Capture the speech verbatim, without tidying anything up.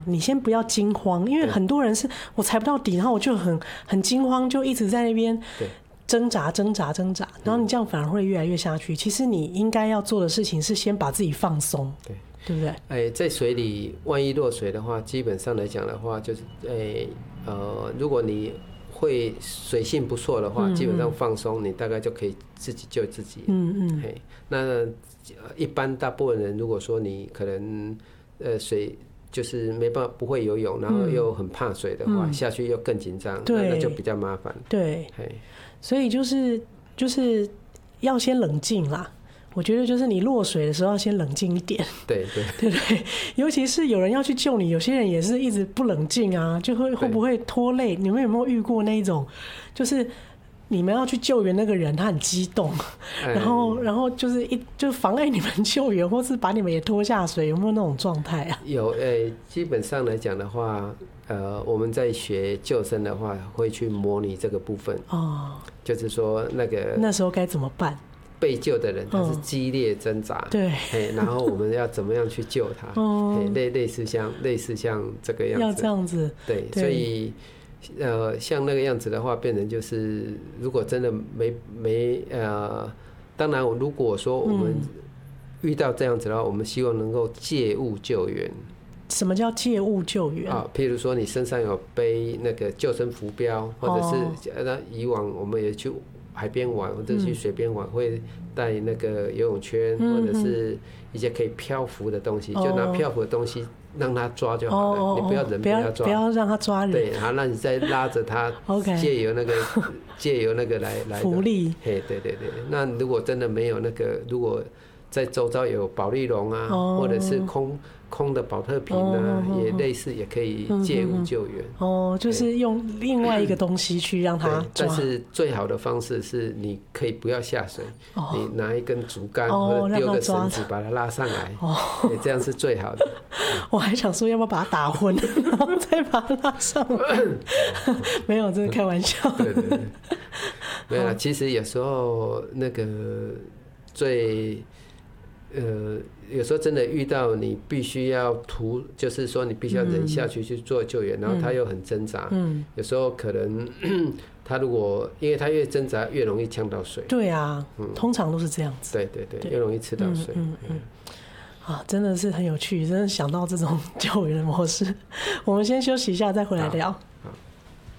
你先不要惊慌，因为很多人是我踩不到底，然后我就很很惊慌，就一直在那边挣扎挣扎挣扎，然后你这样反而会越来越下去。其实你应该要做的事情是先把自己放松，对对不对？ 哎，在水里万一落水的话，基本上来讲的话，就是哎呃，如果你会水性不错的话，嗯嗯基本上放松，你大概就可以自己救自己。嗯嗯。嘿，那一般大部分人，如果说你可能呃水就是没办法不会游泳，然后又很怕水的话，嗯、下去又更紧张，那那就比较麻烦。 对，所以就是就是要先冷静啦。我觉得就是你落水的时候要先冷静一点， 对对对对，尤其是有人要去救你，有些人也是一直不冷静啊，就会会不会拖累？你们有没有遇过那一种，就是你们要去救援那个人，他很激动，哎、然后然后就是一就妨碍你们救援，或是把你们也拖下水，有没有那种状态啊？ 有，诶、欸，基本上来讲的话，呃，我们在学救生的话，会去模拟这个部分哦，就是说那个那时候该怎么办？ 被救的人他是激烈挣扎， 对、 嗯，然后我们要怎么样去救他？嗯，类类似像类似像这个样子， 要这样子， 对，对所以呃，像那个样子的话，变成就是如果真的没没呃，当然如果说我们遇到这样子的话，我们希望能够借物救援。 什么叫借物救援啊？譬如说你身上有背那个救生浮标，或者是那以往我们也去海边玩或者去水边玩，嗯、会带那个游泳圈，嗯、或者是一些可以漂浮的东西，嗯、就拿漂浮的东西让他抓就好了，哦、你不要人被他抓， 不要让他抓人。 对，然后那你再拉着他，借由那个借由那个来来浮力。 嘿，对对对。那如果真的没有那个，如果在周遭有保丽龙啊，哦、或者是空。空的保特瓶啊，哦、也类似，也可以借物救援。 嗯、哦，就是用另外一个东西去让它抓。 但是最好的方式是，你可以不要下水，哦、你拿一根竹竿、哦、或者丢个绳子把它拉上来，哦、这样是最好的。 我还想说要不要把它打昏，然后再把它拉上来。没有，这是开玩笑。 对对对，没有啦。其实有时候那个最。呃，有时候真的遇到你必须要图，就是说你必须要忍下去去做救援，嗯、然后他又很挣扎，嗯、有时候可能他如果因为他越挣扎越容易呛到水。 对啊，嗯、通常都是这样子。 对对 对, 对，越容易吃到水。嗯嗯嗯啊，真的是很有趣，真的想到这种救援的模式。我们先休息一下，再回来聊。